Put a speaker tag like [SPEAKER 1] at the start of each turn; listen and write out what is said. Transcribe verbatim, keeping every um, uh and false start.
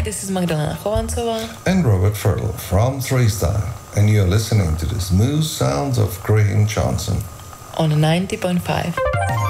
[SPEAKER 1] this is Magdalena Chovancová
[SPEAKER 2] and Robert Fertile from Three Style, and you're listening to the smooth sounds of Graham Johnson
[SPEAKER 1] on ninety point five.